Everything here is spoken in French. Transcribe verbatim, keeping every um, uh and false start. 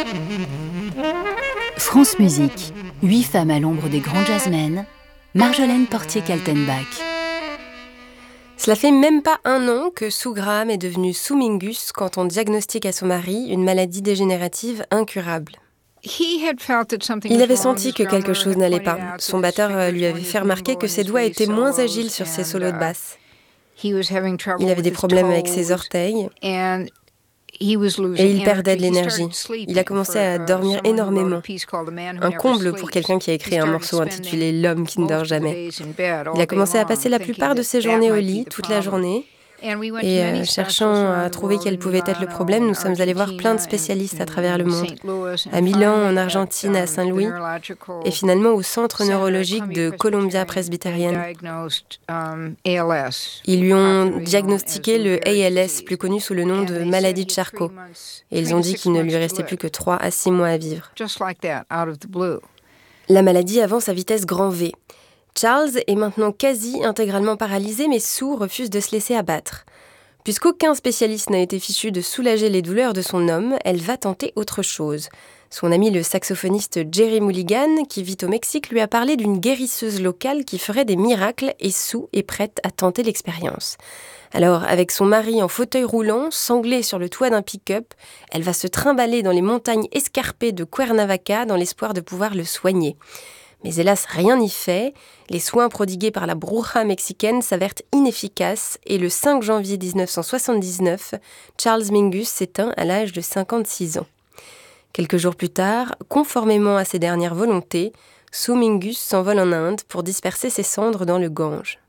France Musique, huit femmes à l'ombre des grands jazzmen, Marjolaine Portier-Kaltenbach. Cela fait même pas un an que Sue Graham est devenue Sue Mingus quand on diagnostique à son mari une maladie dégénérative incurable. Il avait senti que quelque chose n'allait pas. Son batteur lui avait fait remarquer que ses doigts étaient moins agiles sur ses solos de basse. Il avait des problèmes avec ses orteils et il perdait de l'énergie. Il a commencé à dormir énormément. Un comble pour quelqu'un qui a écrit un morceau intitulé « L'homme qui ne dort jamais ». Il a commencé à passer la plupart de ses journées au lit, toute la journée. Et euh, cherchant à trouver quel pouvait être le problème, nous sommes allés voir plein de spécialistes à travers le monde. À Milan, en Argentine, à Saint-Louis, et finalement au centre neurologique de Columbia Presbyterian. Ils lui ont diagnostiqué le A L S, plus connu sous le nom de maladie de Charcot. Et ils ont dit qu'il ne lui restait plus que trois à six mois à vivre. La maladie avance à vitesse grand V. Charles est maintenant quasi intégralement paralysé, mais Sue refuse de se laisser abattre. Puisqu'aucun spécialiste n'a été fichu de soulager les douleurs de son homme, elle va tenter autre chose. Son ami le saxophoniste Jerry Mulligan, qui vit au Mexique, lui a parlé d'une guérisseuse locale qui ferait des miracles et Sue est prête à tenter l'expérience. Alors, avec son mari en fauteuil roulant, sanglé sur le toit d'un pick-up, elle va se trimballer dans les montagnes escarpées de Cuernavaca dans l'espoir de pouvoir le soigner. Mais hélas, rien n'y fait. Les soins prodigués par la bruja mexicaine s'avèrent inefficaces et le cinq janvier dix-neuf cent soixante-dix-neuf, Charles Mingus s'éteint à l'âge de cinquante-six ans. Quelques jours plus tard, conformément à ses dernières volontés, Sue Mingus s'envole en Inde pour disperser ses cendres dans le Gange.